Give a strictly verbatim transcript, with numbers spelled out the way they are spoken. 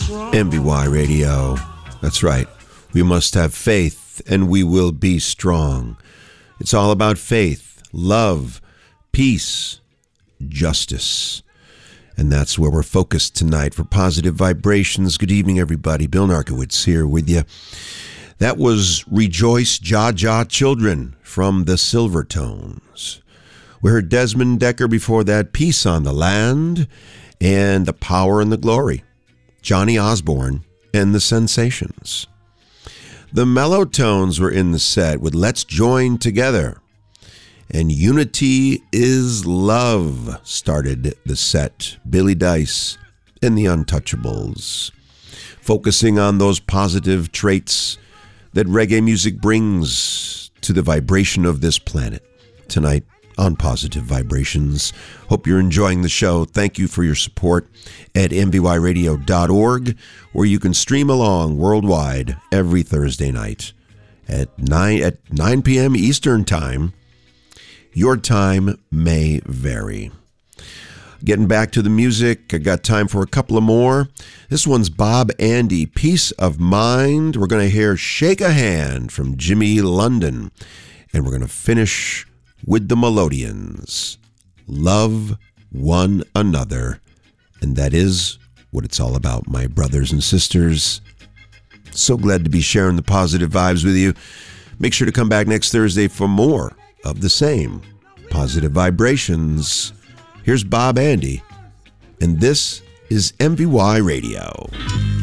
M V Y Radio. That's right. We must have faith and we will be strong. It's all about faith, love, peace, justice. And that's where we're focused tonight for Positive Vibrations. Good evening, everybody. Bill Narkowitz here with you. That was Rejoice, Jah Jah Children from the Silvertones. We heard Desmond Decker before that, Peace on the Land, and The Power and the Glory, Johnny Osborne and the Sensations. The Mellow Tones were in the set with Let's Join Together, and Unity is Love started the set, Billy Dice and the Untouchables, focusing on those positive traits that reggae music brings to the vibration of this planet. Tonight on Positive Vibrations. Hope you're enjoying the show. Thank you for your support at m v y radio dot org, where you can stream along worldwide every Thursday night at nine at nine p.m. Eastern Time. Your time may vary. Getting back to the music, I got time for a couple of more. This one's Bob Andy, Peace of Mind. We're going to hear Shake a Hand from Jimmy London. And we're going to finish with the Melodians. Love one another. And that is what it's all about, my brothers and sisters. So glad to be sharing the positive vibes with you. Make sure to come back next Thursday for more of the same Positive Vibrations. Here's Bob Andy, and this is M V Y Radio.